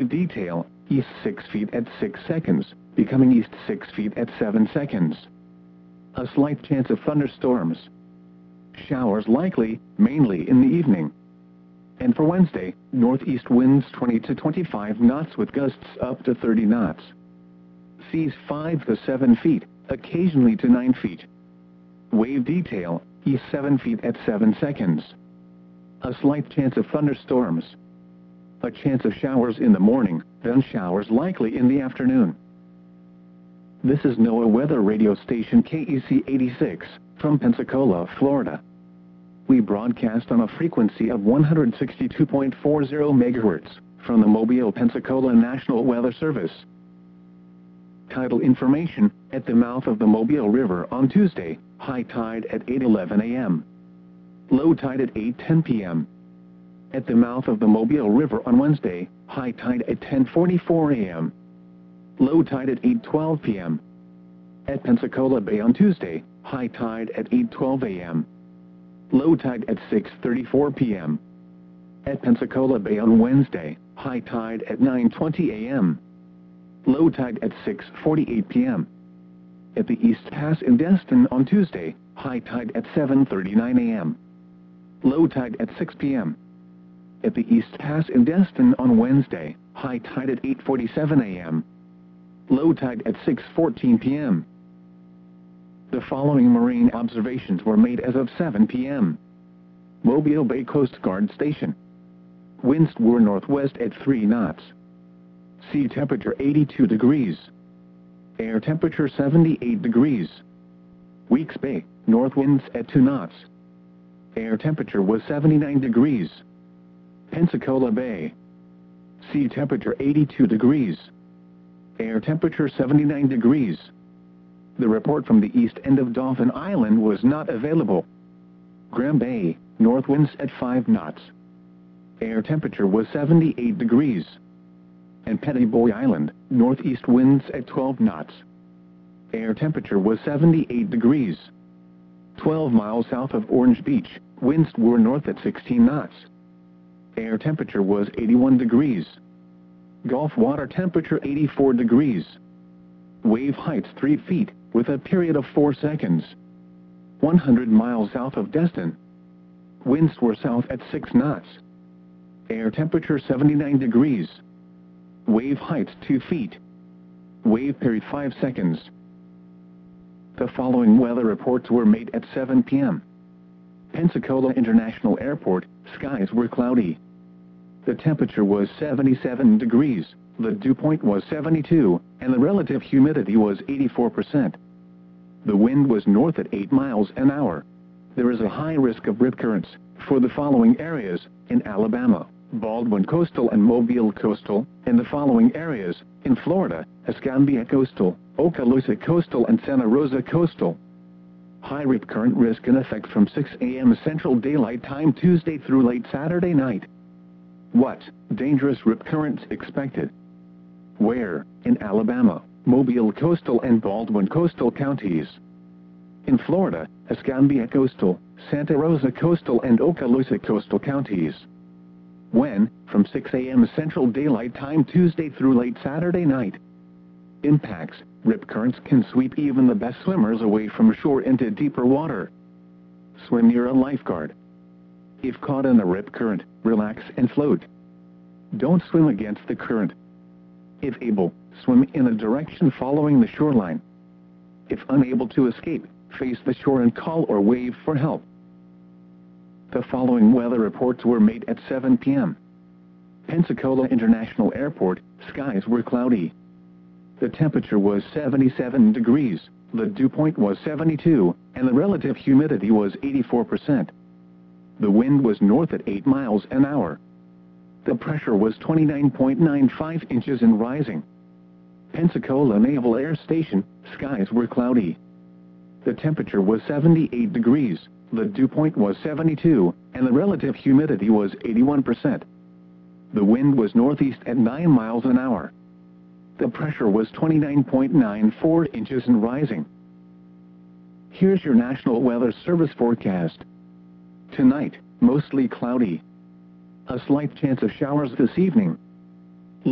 Wave detail, east 6 feet at 6 seconds, becoming east 6 feet at 7 seconds. A slight chance of thunderstorms. Showers likely, mainly in the evening. And for Wednesday, northeast winds 20 to 25 knots with gusts up to 30 knots. Seas 5 to 7 feet, occasionally to 9 feet. Wave detail, east 7 feet at 7 seconds. A slight chance of thunderstorms. A chance of showers in the morning, then showers likely in the afternoon. This is NOAA weather radio station KEC 86, from Pensacola, Florida. We broadcast on a frequency of 162.40 MHz, from the Mobile, Pensacola National Weather Service. Tidal information, at the mouth of the Mobile River on Tuesday, high tide at 8:11 a.m. Low tide at 8:10 p.m. At the mouth of the Mobile River on Wednesday, high tide at 10:44 a.m. Low tide at 8:12 p.m. At Pensacola Bay on Tuesday, high tide at 8:12 a.m. Low tide at 6:34 p.m. At Pensacola Bay on Wednesday, high tide at 9:20 a.m. Low tide at 6:48 p.m. At the East Pass in Destin on Tuesday, high tide at 7:39 a.m. Low tide at 6 p.m. At the East Pass in Destin on Wednesday, high tide at 8:47 a.m. Low tide at 6:14 p.m. The following marine observations were made as of 7 p.m. Mobile Bay Coast Guard Station. Winds were northwest at 3 knots. Sea temperature 82 degrees. Air temperature 78 degrees. Weeks Bay, north winds at 2 knots. Air temperature was 79 degrees. Pensacola Bay. Sea temperature 82 degrees. Air temperature 79 degrees. The report from the east end of Dauphin Island was not available. Graham Bay, north winds at 5 knots. Air temperature was 78 degrees. And Petty Boy Island, northeast winds at 12 knots. Air temperature was 78 degrees. 12 miles south of Orange Beach, winds were north at 16 knots. Air temperature was 81 degrees. Gulf water temperature 84 degrees. Wave heights 3 feet, with a period of 4 seconds. 100 miles south of Destin. Winds were south at 6 knots. Air temperature 79 degrees. Wave heights 2 feet. Wave period 5 seconds. The following weather reports were made at 7 p.m. Pensacola International Airport, skies were cloudy. The temperature was 77 degrees, the dew point was 72, and the relative humidity was 84%. The wind was north at 8 miles an hour. There is a high risk of rip currents for the following areas: in Alabama, Baldwin Coastal and Mobile Coastal, and the following areas: in Florida, Escambia Coastal, Okaloosa Coastal and Santa Rosa Coastal. High rip current risk in effect from 6 a.m. Central Daylight Time Tuesday through late Saturday night. What? Dangerous rip currents expected. Where? In Alabama, Mobile Coastal and Baldwin Coastal counties. In Florida, Escambia Coastal, Santa Rosa Coastal and Okaloosa Coastal counties. When? From 6 a.m. Central Daylight Time Tuesday through late Saturday night. Impacts: rip currents can sweep even the best swimmers away from shore into deeper water. Swim near a lifeguard. If caught in a rip current, relax and float. Don't swim against the current. If able, swim in a direction following the shoreline. If unable to escape, face the shore and call or wave for help. The following weather reports were made at 7 p.m. Pensacola International Airport, skies were cloudy. The temperature was 77 degrees, the dew point was 72, and the relative humidity was 84%. The wind was north at 8 miles an hour. The pressure was 29.95 inches and rising. Pensacola Naval Air Station, skies were cloudy. The temperature was 78 degrees, the dew point was 72, and the relative humidity was 81%. The wind was northeast at 9 miles an hour. The pressure was 29.94 inches and rising. Here's your National Weather Service forecast. Tonight, mostly cloudy. A slight chance of showers this evening.